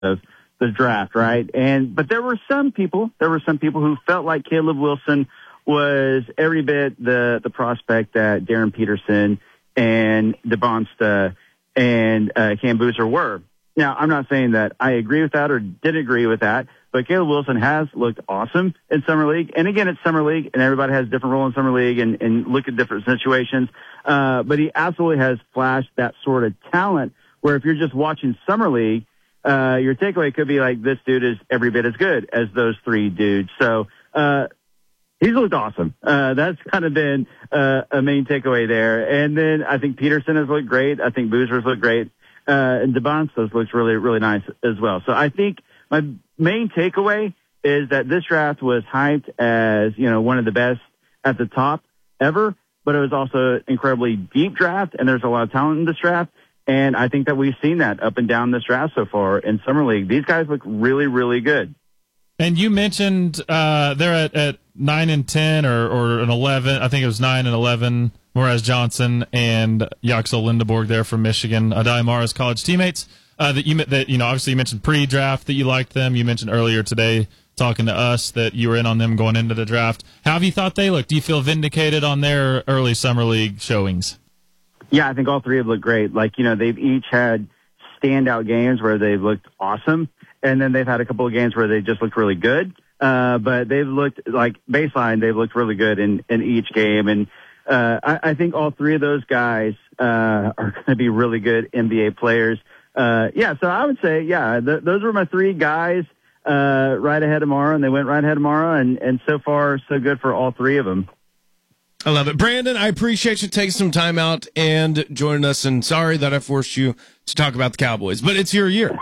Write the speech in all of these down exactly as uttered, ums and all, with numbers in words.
of the draft, right? And but there were some people, there were some people who felt like Caleb Wilson was every bit the the prospect that Darren Peterson and DeBonsta and uh, Cam Boozer were. Now, I'm not saying that I agree with that or did agree with that, but Caleb Wilson has looked awesome in Summer League. And again, it's Summer League, and everybody has a different role in Summer League and, and look at different situations. Uh, but he absolutely has flashed that sort of talent where if you're just watching Summer League, uh, your takeaway could be like, this dude is every bit as good as those three dudes. So, uh, he's looked awesome. Uh, that's kind of been uh, a main takeaway there. And then I think Peterson has looked great. I think Boozer's looked great. Uh, and DeBonsta's looks really, really nice as well. So I think my main takeaway is that this draft was hyped as, you know, one of the best at the top ever, but it was also an incredibly deep draft, and there's a lot of talent in this draft. And I think that we've seen that up and down this draft so far in Summer League. These guys look really, really good. And you mentioned uh, they're at, at nine and ten or, or an eleven. I think it was nine and eleven. Moraz Johnson and Yaxel Lindeborg there from Michigan, Adai Mara's college teammates. Uh, that you that you know obviously you mentioned pre-draft that you liked them. You mentioned earlier today talking to us that you were in on them going into the draft. How have you thought they looked? Do you feel vindicated on their early Summer League showings? Yeah, I think all three have looked great. Like, you know, they've each had standout games where they've looked awesome. And then they've had a couple of games where they just looked really good. Uh, but they've looked like baseline, they've looked really good in, in each game. And, uh, I, I think all three of those guys, uh, are going to be really good N B A players. Uh, yeah, so I would say, yeah, th- those were my three guys, uh, right ahead of Mara, and they went right ahead of Mara. And, and so far, so good for all three of them. I love it. Brandon, I appreciate you taking some time out and joining us. And sorry that I forced you to talk about the Cowboys, but it's your year.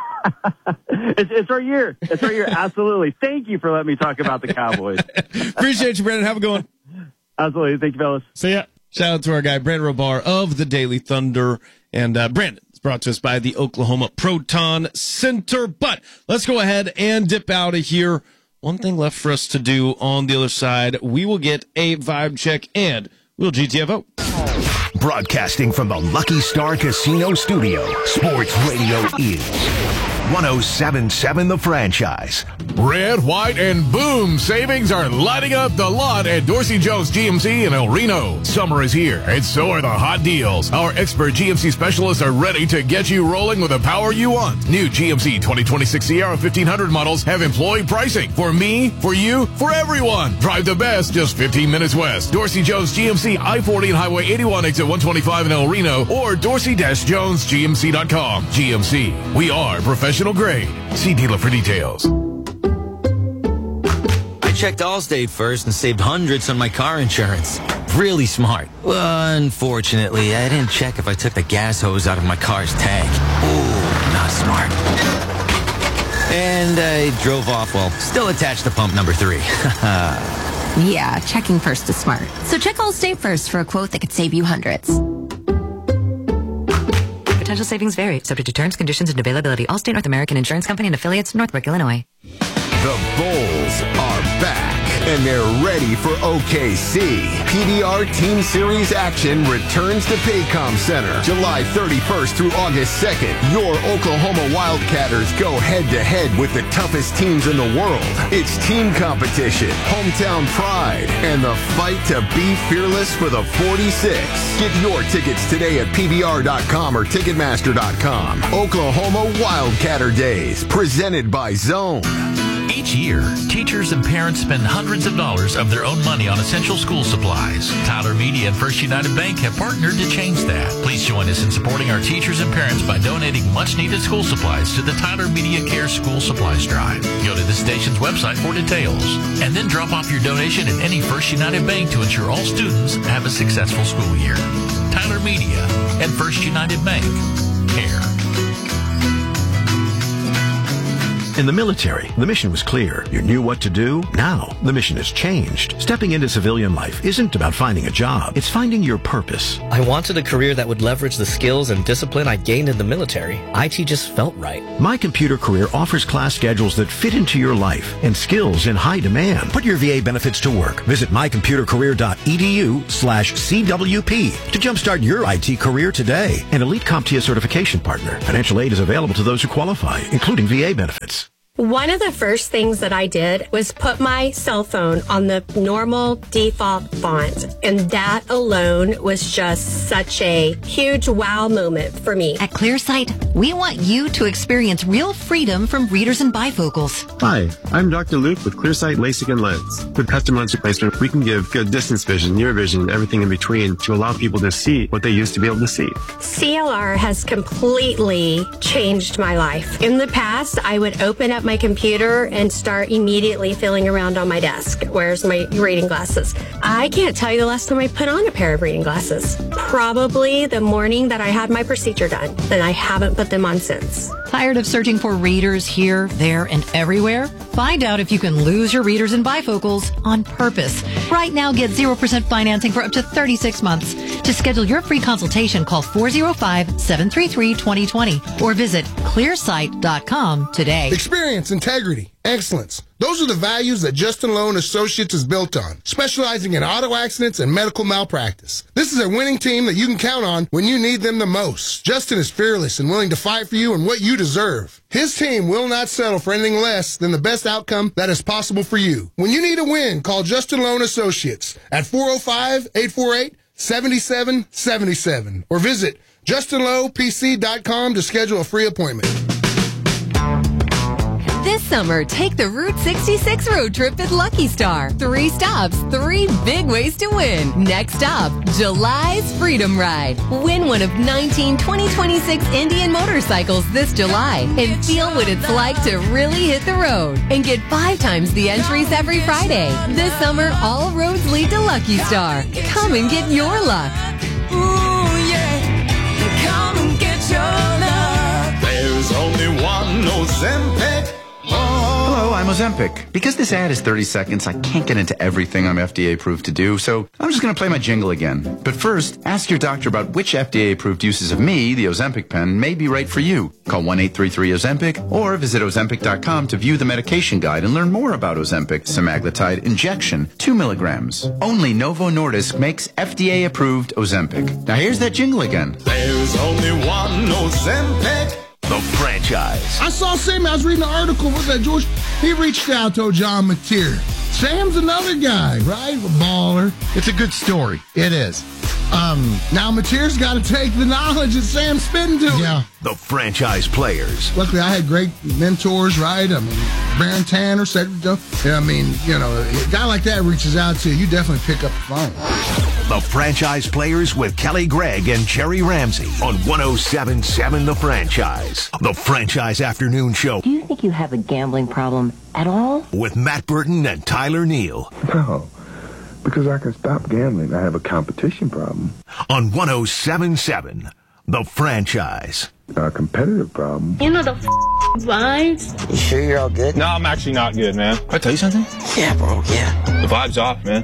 it's, it's our year. It's our year. Absolutely. Thank you for letting me talk about the Cowboys. Appreciate you, Brandon. Have a good one. Absolutely. Thank you, fellas. See ya. Shout out to our guy, Brandon Robar of the Daily Thunder. And uh, Brandon, it's brought to us by the Oklahoma Proton Center. But let's go ahead and dip out of here. One thing left for us to do on the other side, we will get a vibe check and we'll G T F O. Broadcasting from the Lucky Star Casino Studio, Sports Radio is one oh seven point seven The Franchise. Red, white, and boom savings are lighting up the lot at Dorsey Jones G M C in El Reno. Summer is here, and so are the hot deals. Our expert G M C specialists are ready to get you rolling with the power you want. New G M C twenty twenty-six Sierra fifteen hundred models have employee pricing. For me, for you, for everyone. Drive the best just fifteen minutes west. Dorsey Jones G M C, I forty and Highway eighty-one exit one twenty-five in El Reno, or dorsey dash jones g m c dot com. G M C, we are professional grade. See dealer for details. I checked Allstate first and saved hundreds on my car insurance. Really smart. Well, unfortunately, I didn't check if I took the gas hose out of my car's tank. Ooh, not smart. And I drove off while still attached to pump number three. Yeah, checking first is smart. So check Allstate first for a quote that could save you hundreds. Potential savings vary, subject to terms, conditions, and availability. Allstate North American Insurance Company and affiliates, Northbrook, Illinois. The Bulls are back, and they're ready for O K C. P B R Team Series action returns to Paycom Center July thirty-first through August second. Your Oklahoma Wildcatters go head-to-head with the toughest teams in the world. It's team competition, hometown pride, and the fight to be fearless for the forty-six. Get your tickets today at P B R dot com or Ticketmaster dot com. Oklahoma Wildcatter Days, presented by Zone. Each year, teachers and parents spend hundreds of dollars of their own money on essential school supplies. Tyler Media and First United Bank have partnered to change that. Please join us in supporting our teachers and parents by donating much-needed school supplies to the Tyler Media Care School Supplies Drive. Go to the station's website for details, and then drop off your donation at any First United Bank to ensure all students have a successful school year. Tyler Media and First United Bank. Care. In the military, the mission was clear. You knew what to do. Now, the mission has changed. Stepping into civilian life isn't about finding a job. It's finding your purpose. I wanted a career that would leverage the skills and discipline I gained in the military. I T just felt right. My Computer Career offers class schedules that fit into your life and skills in high demand. Put your V A benefits to work. Visit my computer career dot e d u slash C W P to jumpstart your I T career today. An Elite CompTIA certification partner. Financial aid is available to those who qualify, including V A benefits. One of the first things that I did was put my cell phone on the normal default font, and that alone was just such a huge wow moment for me. At ClearSight, we want you to experience real freedom from readers and bifocals. Hi, I'm Doctor Luke with ClearSight LASIK and Lens. With custom lens replacement, we can give good distance vision, near vision, and everything in between to allow people to see what they used to be able to see. C L R has completely changed my life. In the past, I would open up my computer and start immediately feeling around on my desk. Where's my reading glasses? I can't tell you the last time I put on a pair of reading glasses. Probably the morning that I had my procedure done, and I haven't put them on since. Tired of searching for readers here, there, and everywhere? Find out if you can lose your readers and bifocals on purpose. Right now, get zero percent financing for up to thirty-six months. To schedule your free consultation, call four oh five, seven three three, two oh two oh or visit clear sight dot com today. Experience, integrity, excellence. Those are the values that Justin Lowe and Associates is built on, specializing in auto accidents and medical malpractice. This is a winning team that you can count on when you need them the most. Justin is fearless and willing to fight for you and what you deserve. His team will not settle for anything less than the best outcome that is possible for you. When you need a win, call Justin Lowe and Associates at four oh five, eight four eight, seven seven seven seven or visit justin lowe p c dot com to schedule a free appointment. This summer, take the Route sixty-six road trip at Lucky Star. Three stops, three big ways to win. Next stop, July's Freedom Ride. Win one of nineteen twenty twenty-six Indian motorcycles this July and feel what it's like to really hit the road. And get five times the entries every Friday. This summer, all roads lead to Lucky Star. Come and get your luck. Ooh, yeah. Come and get your luck. There's only one Ozempic. Hello, I'm Ozempic. Because this ad is thirty seconds, I can't get into everything I'm F D A approved to do, so I'm just going to play my jingle again. But first, ask your doctor about which F D A approved uses of me, the Ozempic pen, may be right for you. Call one eight three three Ozempic or visit ozempic dot com to view the medication guide and learn more about Ozempic semaglutide injection, two milligrams. Only Novo Nordisk makes F D A approved Ozempic. Now here's that jingle again. There's only one Ozempic. The franchise. I saw Sam, I was reading an article with that George. He reached out to John Mateer. Sam's another guy, right? A baller. It's a good story. It is. Um, now Mateer's got to take the knowledge that Sam's spitting to him. Yeah. The franchise players. Luckily, I had great mentors, right? I mean, Baron Tanner, Cedric Joe. I mean, you know, a guy like that reaches out to you, you definitely pick up the phone. The franchise players with Kelly Gregg and Jerry Ramsey on one oh seven point seven The Franchise. The Franchise Afternoon Show. Do you think you have a gambling problem at all? With Matt Burton and Tyler Neal. No, because I can stop gambling. I have a competition problem. On one oh seven point seven The Franchise. A competitive problem. You know the f- vibes? You sure you're all good? No, I'm actually not good, man. Can I tell you something? Yeah, bro, yeah. The vibe's off, man.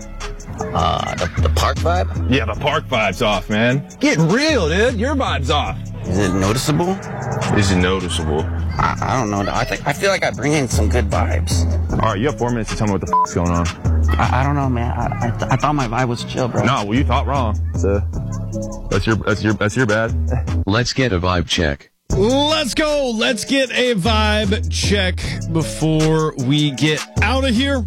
Uh, the, the park vibe? Yeah, the park vibe's off, man. Getting real, dude. Your vibe's off. Is it noticeable? Is it noticeable? I, I don't know. I think I feel like I bring in some good vibes. All right, you have four minutes to tell me what the f*** is going on. I, I don't know, man. I I, th- I thought my vibe was chill, bro. No, well, you thought wrong. So that's your that's your that's your bad. Let's get a vibe check. Let's go. Let's get a vibe check before we get out of here.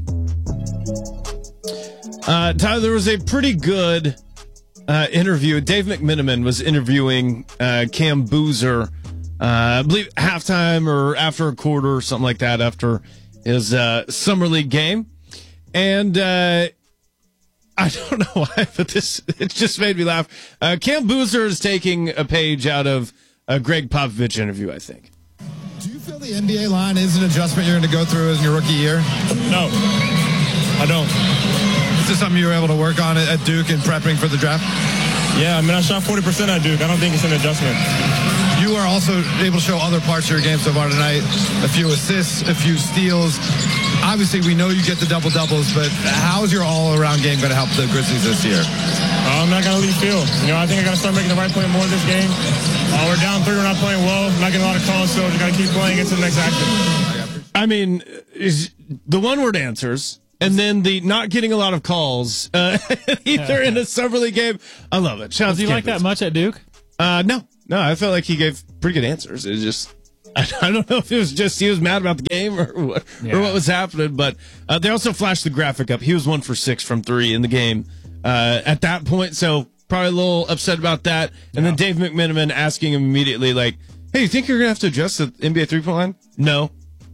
Uh, Tyler, there was a pretty good uh, interview. Dave McMenamin was interviewing uh, Cam Boozer, uh, I believe halftime or after a quarter or something like that after his uh, summer league game. And uh, I don't know why, but this it just made me laugh. Uh, Cam Boozer is taking a page out of a Greg Popovich interview, I think. Do you feel the N B A line is an adjustment you're going to go through in your rookie year? No, I don't. Is this something you were able to work on at Duke in prepping for the draft? Yeah, I mean, I shot forty percent at Duke. I don't think it's an adjustment. You are also able to show other parts of your game so far tonight. A few assists, a few steals. Obviously, we know you get the double-doubles, but how is your all-around game going to help the Grizzlies this year? Uh, I'm not going to leave field. You know, I think I got to start making the right play more this game. Uh, we're down three. We're not playing well. I'm not getting a lot of calls, so we got to keep playing into the next action. I mean, is the one-word answers, and then the not getting a lot of calls, uh, either in a summer league game. I love it. Shout out Does to he like Campus. that much at Duke? Uh, no, no. I felt like he gave pretty good answers. It was just, I, I don't know if it was just he was mad about the game or what, Yeah. or what was happening. But uh, they also flashed the graphic up. He was one for six from three in the game uh, at that point. So probably a little upset about that. And then Dave McMenamin asking him immediately, like, "Hey, you think you're gonna have to adjust the N B A three point line?" No.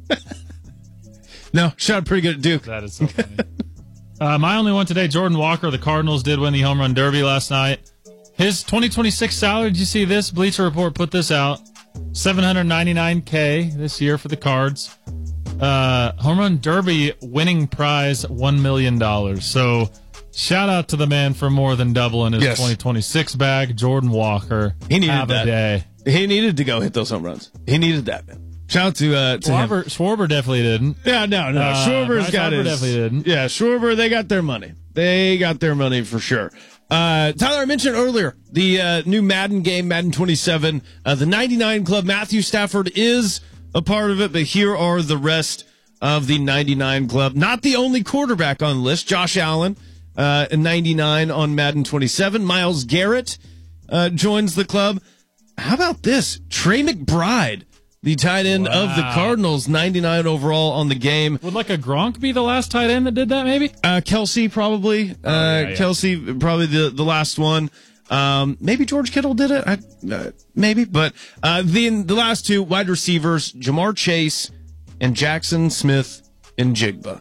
No, shot pretty good at Duke. That is so funny. uh, my only one today, Jordan Walker. The Cardinals did win the home run derby last night. His twenty twenty-six salary, did you see this? Bleacher Report put this out. seven hundred ninety-nine thousand dollars this year for the Cards. Uh, home run derby winning prize, one million dollars. So shout out to the man for more than doubling his Yes. twenty twenty-six bag, Jordan Walker. He needed Have that. a day. He needed to go hit those home runs. He needed that, man. Shout out to uh, to him. Schwarber, Schwarber definitely didn't. Yeah, no, no. Uh, Schwarber's Bryce got Harper his. definitely didn't. Yeah, Schwarber, they got their money. They got their money for sure. Uh, Tyler, I mentioned earlier the uh, new Madden game, Madden twenty-seven. Uh, the ninety-nine Club, Matthew Stafford is a part of it, but here are the rest of the ninety-nine Club. Not the only quarterback on the list. Josh Allen, uh, ninety-nine on Madden twenty-seven. Myles Garrett uh, joins the club. How about this? Trey McBride, the tight end Wow. of the Cardinals, ninety-nine overall on the game. Would like a Gronk be the last tight end that did that, maybe? Uh, Kelsey probably. Uh, yeah, yeah. Kelsey probably the, the last one. Um, maybe George Kittle did it. I, uh, maybe, but uh, then the last two wide receivers: Jamar Chase and Jackson Smith and Jigba.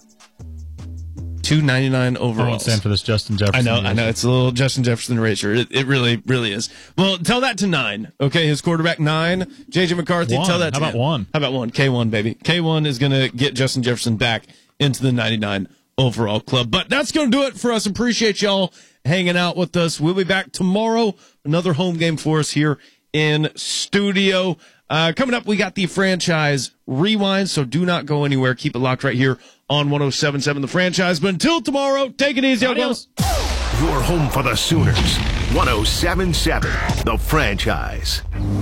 two ninety-nine I overall. won't stand for this Justin I Jefferson. know, I know. It's a little Justin Jefferson erasure. It, it really, really is. Well, tell that to nine. Okay, his quarterback nine. J J McCarthy. One. Tell that. How to about him. one? How about one? K one, baby. K one is going to get Justin Jefferson back into the ninety-nine overall club. But that's going to do it for us. Appreciate y'all hanging out with us. We'll be back tomorrow. Another home game for us here in studio. Uh, coming up, we got the franchise rewind, so do not go anywhere. Keep it locked right here on one oh seven point seven The Franchise. But until tomorrow, take it easy. Adios. Your home for the Sooners. one oh seven point seven The Franchise.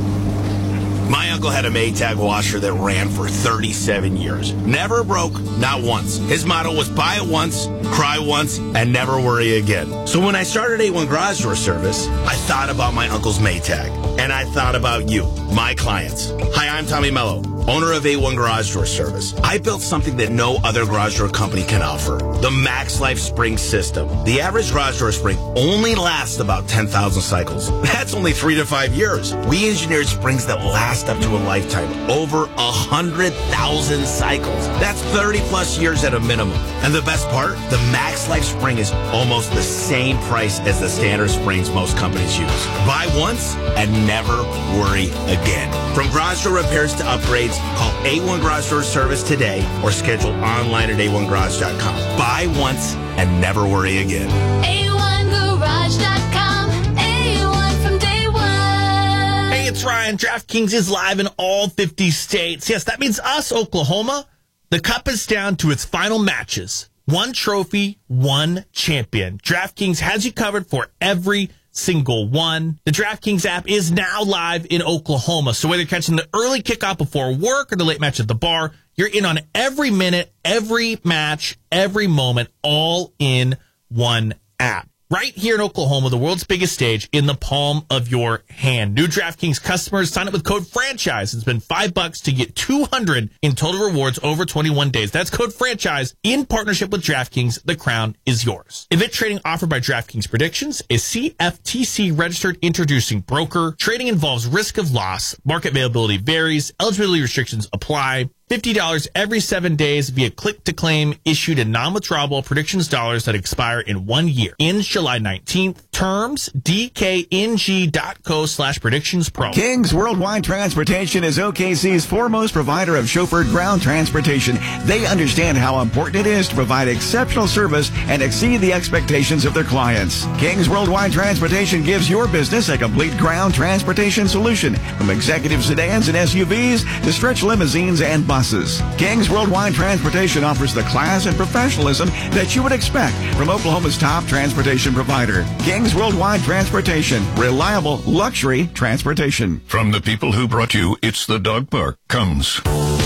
My uncle had a Maytag washer that ran for thirty-seven years. Never broke, not once. His motto was buy it once, cry once, and never worry again. So when I started A one Garage Door Service, I thought about my uncle's Maytag. And I thought about you, my clients. Hi, I'm Tommy Mello, owner of A one Garage Door Service. I built something that no other garage door company can offer. The Max Life Spring System. The average garage door spring only lasts about ten thousand cycles. That's only three to five years. We engineered springs that last up to a lifetime. Over one hundred thousand cycles. That's thirty plus years at a minimum. And the best part? The Max Life Spring is almost the same price as the standard springs most companies use. Buy once and never worry again. From garage door repairs to upgrades, call A one Garage Door Service today or schedule online at A one garage dot com. Buy once and never worry again. A one garage dot com. A one from day one. Hey, it's Ryan. DraftKings is live in all fifty states. Yes, that means us, Oklahoma. The cup is down to its final matches. One trophy, one champion. DraftKings has you covered for every single one. The DraftKings app is now live in Oklahoma. So whether you're catching the early kickoff before work or the late match at the bar, you're in on every minute, every match, every moment, all in one app. Right here in Oklahoma, the world's biggest stage in the palm of your hand. New DraftKings customers sign up with code FRANCHISE and spend five bucks to get two hundred in total rewards over twenty-one days. That's code FRANCHISE in partnership with DraftKings. The crown is yours. Event trading offered by DraftKings Predictions is C F T C registered introducing broker. Trading involves risk of loss. Market availability varies. Eligibility restrictions apply. fifty dollars every seven days via click-to-claim issued in non-withdrawable predictions dollars that expire in one year. Ends July nineteenth. Terms, D K N G dot co slash predictions pro. Kings Worldwide Transportation is O K C's foremost provider of chauffeured ground transportation. They understand how important it is to provide exceptional service and exceed the expectations of their clients. Kings Worldwide Transportation gives your business a complete ground transportation solution, from executive sedans and S U Vs to stretch limousines and buses. Kings Worldwide Transportation offers the class and professionalism that you would expect from Oklahoma's top transportation provider. Kings Worldwide Transportation, reliable luxury transportation. From the people who brought you It's the Dog Park comes